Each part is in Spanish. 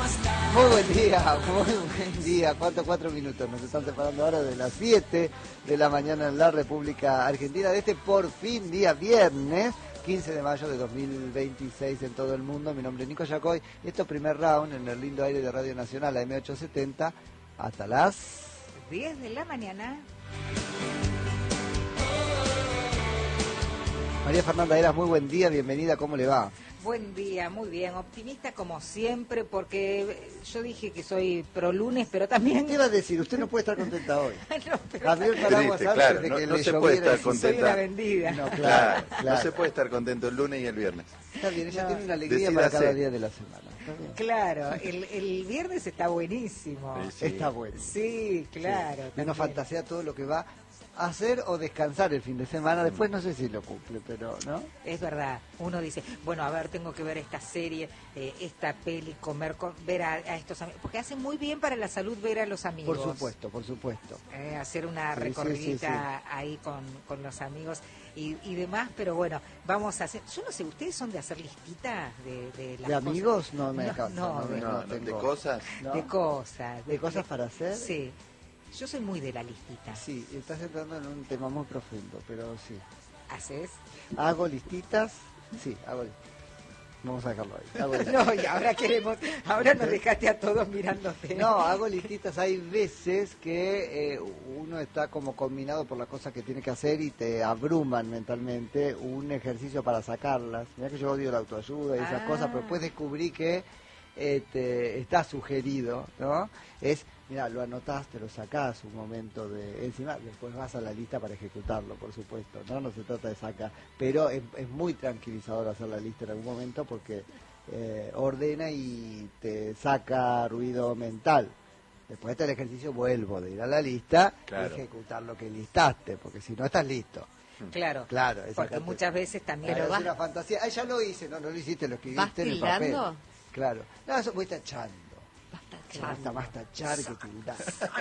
Muy buen día, muy buen día. 4 minutos. Nos están separando ahora de las 7 de la mañana en la República Argentina de este por fin día viernes, 15 de mayo de 2026 en todo el mundo. Mi nombre es Nico Yacoy. Esto es primer round en el lindo aire de Radio Nacional, la M870, hasta las 10 de la mañana. María Fernanda Eras, muy buen día, bienvenida, ¿cómo le va? Buen día, muy bien, optimista como siempre, porque yo dije que soy pro lunes, pero también... ¿Qué iba a decir? Usted no puede estar contenta hoy. No, pero Abrió el paraguas Triste, antes claro, de que no le se puede lloviera. estar contenta. soy una vendida. No, claro. No se puede estar contento el lunes y el viernes. Está bien, ella No. tiene una alegría para cada Decídase. día de la semana. Está bien. Claro, el viernes está buenísimo. Sí. Está bueno. Sí, claro. Y uno también. fantasea todo lo que va a hacer o descansar el fin de semana. Después no sé si lo cumple, pero ¿no? Es verdad, uno dice, bueno, a ver, tengo que ver esta serie, esta peli, ver a estos amigos, porque hace muy bien para la salud ver a los amigos. Por supuesto, por supuesto. Hacer una Sí, recorridita ahí con los amigos y demás, pero bueno, vamos a hacer, yo no sé, ¿ustedes son de hacer listitas de las ¿De cosas? amigos? No me No, alcanza. no, No, de- no No, de tengo. cosas. ¿No? De cosas. ¿De cosas para hacer? Sí, yo soy muy de la listita. Sí, estás entrando en un tema muy profundo, pero sí. ¿Haces? ¿Hago listitas? Sí, hago listitas. Vamos a dejarlo ahí. Hago listitas. No, y ahora nos dejaste a todos mirándote. No, hago listitas. Hay veces que uno está como combinado por las cosas que tiene que hacer y te abruman mentalmente un ejercicio para sacarlas. Mirá que yo odio la autoayuda y esas cosas, pero después descubrí que está sugerido, ¿no? Mira, lo anotás, te lo sacás un momento de encima, después vas a la lista para ejecutarlo, por supuesto, no se trata de sacar, pero es muy tranquilizador hacer la lista en algún momento porque ordena y te saca ruido mental. Después del ejercicio vuelvo de ir a la lista Claro. y ejecutar lo que listaste, porque si no estás listo. Claro, Claro, porque exactamente. muchas veces también... Pero Pero es vas- una fantasía. Ah, ya lo hice, no lo hiciste, lo ¿Vas escribiste en el papel. tildando? Claro. No, eso voy tachando. Vas Basta tachando. más tachar que tildar.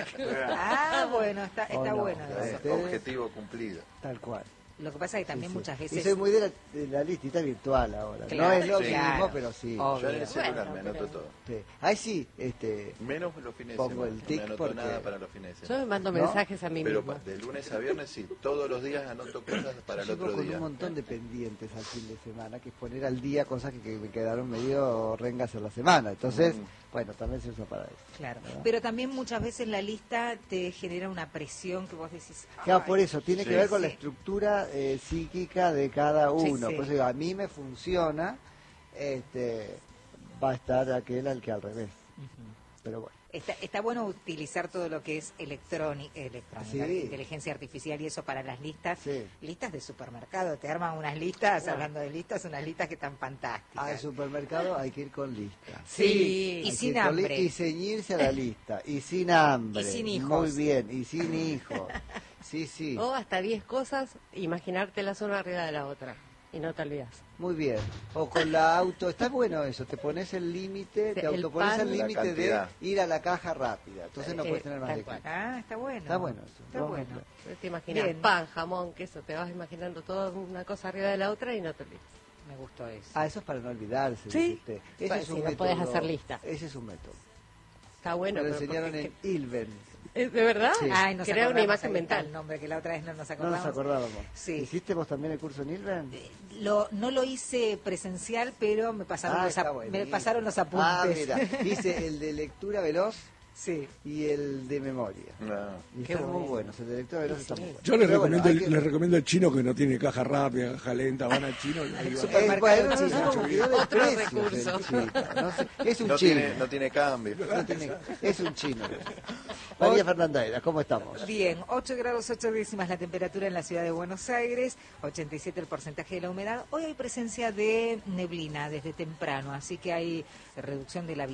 Ah, bueno, está Oh, no, bueno claro. eso. Ustedes- Objetivo cumplido. Tal cual. Lo que pasa es que también Sí, sí. muchas Y veces... soy muy de la listita virtual ahora. Claro, no es lo sí. mismo, claro. pero sí. Obvio. Yo en el celular Bueno, me anoto pero- todo. Sí. Ahí sí, Menos los fines de Pongo semana. el tic no me anoto porque- nada para los fines de Yo semana. me mando ¿No? mensajes a mí Pero mismo. de lunes a viernes sí, todos los días anoto cosas para el llego otro con día. un montón de pendientes al fin de semana, que es poner al día cosas que me quedaron medio rengas en la semana. Entonces, bueno, también se usa para eso. Claro, ¿verdad? pero también muchas veces la lista te genera una presión que vos decís... Claro, "Ay, por eso, tiene Sí. que ver con la Sí. estructura psíquica de cada uno. sí. Por eso digo, a mí me funciona, va a estar aquel al que al revés. Pero bueno. Está bueno utilizar todo lo que es electrónica, Sí. inteligencia artificial y eso para las listas. Sí. Listas de supermercado, te arman unas listas, Claro. hablando de listas, unas listas que están fantásticas. Al supermercado hay que ir con lista. Sí, y Hay sin que ir con hambre. y ceñirse a la lista. Y sin hambre. Y sin hijos. Muy bien. Y sin hijos. Sí, sí. O hasta 10 cosas, imaginártelas una arriba de la otra. Y no te olvidas. Muy bien. O con la auto. Está bueno eso. Te pones el límite, te El autopones pan. el La límite de cantidad. ir a la caja rápida. Entonces no puedes tener más tal de cual. 15. Ah, está bueno. Está bueno eso. Está Vamos a bueno. ver. Entonces te imaginas Bien. pan, jamón, queso, te vas imaginando toda una cosa arriba de la otra y no te olvidas. Me gustó eso. Ah, eso es para no olvidarse. Sí. dice usted. Ese Pues es si un no método. podés hacer lista. Ese es un método. Está bueno. Me lo pero enseñaron porque- en Ilven. ¿De verdad? Sí. Ay, nos Crea una acordamos, imagen ahí está mental. el nombre que la otra vez no nos No acordamos. nos acordábamos. Sí. ¿Hiciste vos también el curso en Ilven? No lo hice presencial, pero me pasaron, Está me buenísimo. pasaron los apuntes. Ah, mira, hice el de lectura veloz Sí. y el de memoria. No. Y Qué están muy bueno. buenos, el de lectura veloz está muy bueno. Yo le Pero bueno, recomiendo, hay que- le recomiendo al chino que no tiene caja rápida, caja lenta, van al chino y ahí va. supermercado bueno, no chino. sé cómo quedó de Otro precios recurso. el chino, no sé, es un No chino. no tiene cambio. No tiene- es un chino. María Fernanda Era, ¿cómo estamos? Bien, 8 grados 8 décimas la temperatura en la ciudad de Buenos Aires, 87 el porcentaje de la humedad. Hoy hay presencia de neblina desde temprano, así que hay reducción de la